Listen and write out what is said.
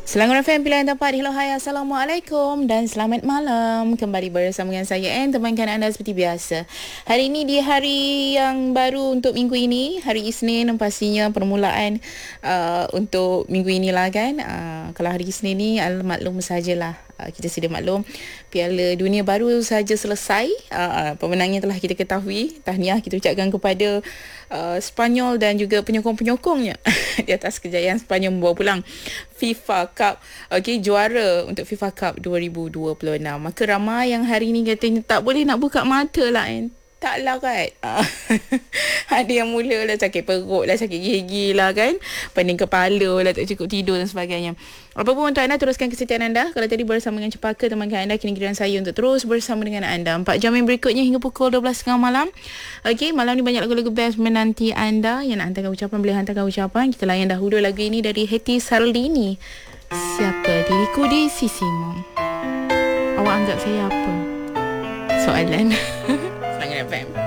Selangor FM pilihan tempat. Hello, hai, Assalamualaikum dan selamat malam. Kembali bersama dengan saya Anne, temankan anda seperti biasa. Hari ini di hari yang baru untuk minggu ini, hari Isnin, pastinya permulaan untuk minggu inilah kan. Kalau hari Isnin ni maklum sajalah, kita sedia maklum Piala Dunia baru saja selesai. Pemenangnya telah kita ketahui. Tahniah kita ucapkan kepada Sepanyol dan juga penyokong-penyokongnya di atas kejayaan Sepanyol membawa pulang FIFA Cup, juara untuk FIFA Cup 2026. Maka ramai yang hari ni katanya tak boleh nak buka mata lah kan. Taklah kan. Ada yang mulalah sakit perut lah, sakit gigi lah kan, pening kepala lah, tak cukup tidur dan sebagainya. Apa pun untuk anda, teruskan kesetiaan anda. Kalau tadi bersama dengan Cepaka, temankan anda, kini giliran saya untuk terus bersama dengan anda 4 jam yang berikutnya hingga pukul 12.30 malam. Malam ni banyak lagu-lagu best menanti anda. Yang nak hantarkan ucapan boleh hantarkan ucapan. Kita layan dahulu lagu ini dari Hetty Sarlini. Siapa diriku di sisimu? Awak anggap saya apa? Soalan. Selangor FM.